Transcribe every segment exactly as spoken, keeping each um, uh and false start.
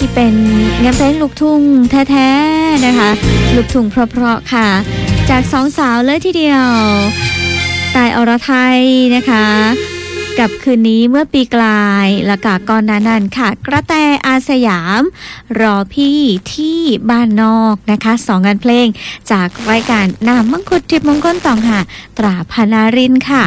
เป็นงานเพลงลูกทุ่งแท้ๆนะคะลูกทุ่งเพราะๆค่ะจากสองสาวเลยทีเดียวตายอรไทยนะคะกับคืนนี้เมื่อปีกลายและกะก่อนนั้นค่ะกระแตอาสยามรอพี่ที่บ้านนอกนะคะสองงานเพลงจากรายการน้ำมังคุดทิพย์มงคลตองหาตราพนารินค่ะ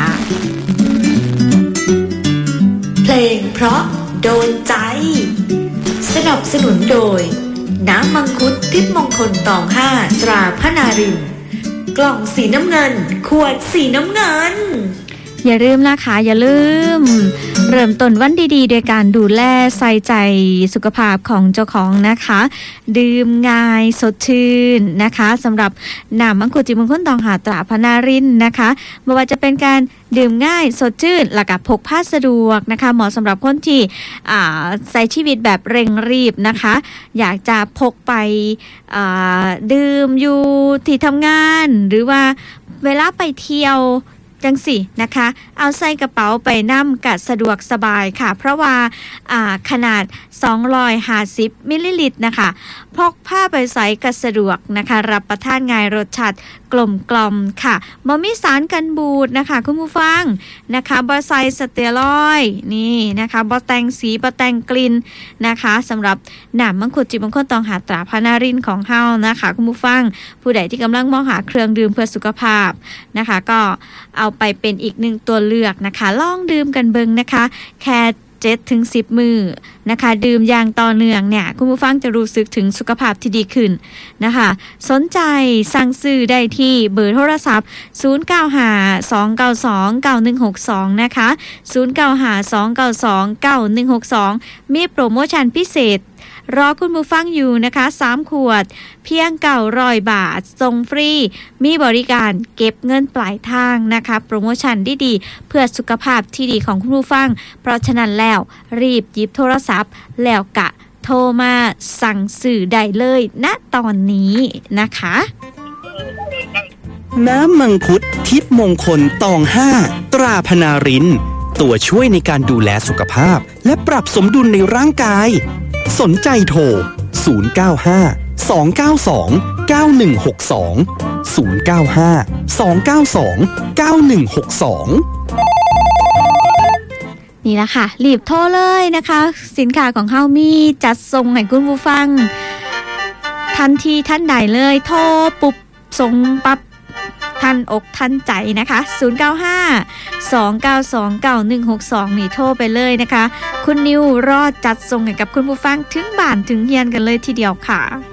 เพลงเพราะโดนใจสนับสนุนโดยน้ำมังคุดทิพย์มงคลตองห้าตราพนารินกล่องสีน้ำเงินขวดสีน้ำเงินอย่าลืมนะคะอย่าลืมเริ่มต้นวันดีๆโดยการดูแลใส่ใจสุขภาพของเจ้าของนะคะดื่มง่ายสดชื่นนะคะสำหรับน้ำมังคุดจิมงคลตองหาตราพนารินนะคะไม่ว่าจะเป็นการดื่มง่ายสดชื่นและกับพกพาสะดวกนะคะเหมาะสำหรับคนที่อ่าใช้ชีวิตแบบเร่งรีบนะคะอยากจะพกไปอ่าดื่มอยู่ที่ทำงานหรือว่าเวลาไปเที่ยวจังสินะคะเอาใส่กระเป๋าไปนำกัดสะดวกสบายค่ะเพราะว่าขนาดสองร้อยห้าสิบมิลลิลิตรนะคะพกผ้าไปใส่กัดสะดวกนะคะรับประทานง่ายรสชาติกลมกล่อมค่ะบ่มีสารกันบูดนะคะคุณผู้ฟังนะคะบ่ใส่สเตียรอยด์นี่นะคะบ่แต่งสีบ่แต่งกลิ่นนะคะสำหรับน้ำมังคุดจิตมงคลตองหาตราพนารินของเฮานะคะคุณผู้ฟังผู้ใดที่กำลังมองหาเครื่องดื่มเพื่อสุขภาพนะคะก็เอาไปเป็นอีกหนึ่งตัวเลือกนะคะลองดื่มกันเบิ่งนะคะแค่เจ็ดถึงสิบ มื้อนะคะดื่มอย่างต่อเนื่องเนี่ยคุณผู้ฟังจะรู้สึกถึงสุขภาพที่ดีขึ้นนะคะสนใจสั่งซื้อได้ที่เบอร์โทรศัพท์ศูนย์ เก้า ห้า สอง เก้า สอง เก้า หนึ่ง หก สองนะคะศูนย์ เก้า ห้า สอง เก้า สอง เก้า หนึ่ง หก สองมีโปรโมชั่นพิเศษรอคุณผู้ฟังอยู่นะคะสามขวดเพียงเก้าร้อยบาทส่งฟรีมีบริการเก็บเงินปลายทางนะคะโปรโมชั่นดีๆเพื่อสุขภาพที่ดีของคุณผู้ฟังเพราะฉะนั้นแล้วรีบหยิบโทรศัพท์แล้วกะโทรมาสั่งซื้อได้เลยณตอนนี้นะคะน้ำมังคุดทิพย์มงคลตองห้าตราพนารินตัวช่วยในการดูแลสุขภาพและปรับสมดุลในร่างกายสนใจโทรศูนย์ เก้า ห้า สอง เก้า สอง เก้า หนึ่ง หก สอง ศูนย์ เก้า ห้า สอง เก้า สอง เก้า หนึ่ง หก สองนี่ละค่ะรีบโทรเลยนะคะสินค้าของเฮามีจัดส่งให้คุณผู้ฟังทันทีทันใดเลยโทรปุ๊บส่งปั๊บทันอกทันใจนะคะศูนย์ เก้า ห้า สอง เก้า สอง เก้า หนึ่ง หก สองนี่โทรไปเลยนะคะคุณนิวรอจัดส่งให้กับคุณผู้ฟังถึงบ้านถึงเฮียนกันเลยทีเดียวค่ะ